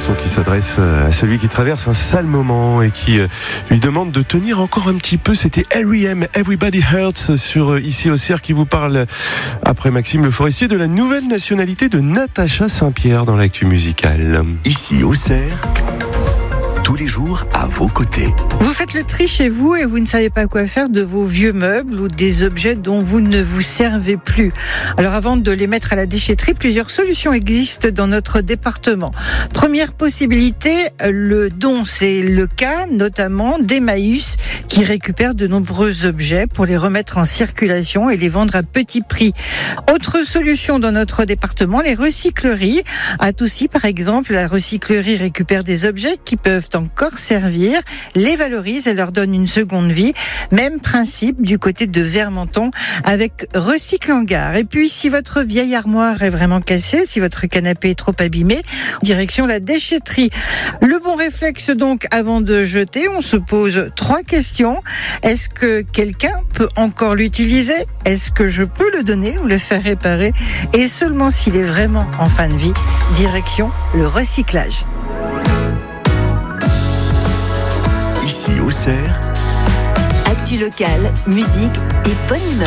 chanson qui s'adresse à celui qui traverse un sale moment et qui lui demande de tenir encore un petit peu. C'était R.E.M. Everybody Hurts sur Ici Auxerre qui vous parle après Maxime Le Forestier de la nouvelle nationalité de Natacha Saint-Pierre dans l'actu musicale. Ici Auxerre, tous les jours à vos côtés. Vous faites le tri chez vous et vous ne savez pas quoi faire de vos vieux meubles ou des objets dont vous ne vous servez plus. Alors avant de les mettre à la déchetterie, plusieurs solutions existent dans notre département. Première possibilité, le don. C'est le cas notamment d'Emmaüs qui récupère de nombreux objets pour les remettre en circulation et les vendre à petit prix. Autre solution dans notre département, les recycleries. À Toussy par exemple, la recyclerie récupère des objets qui peuvent encore servir, les valorise et leur donne une seconde vie. Même principe du côté de Vermenton avec Recycle en Gare. Et puis si votre vieille armoire est vraiment cassée, si votre canapé est trop abîmé, direction la déchetterie. Le bon réflexe donc avant de jeter, on se pose 3 questions. Est-ce que quelqu'un peut encore l'utiliser? Est-ce que je peux le donner ou le faire réparer? Et seulement s'il est vraiment en fin de vie, direction le recyclage. Ici Auxerre, actu locale, musique et bonne humeur.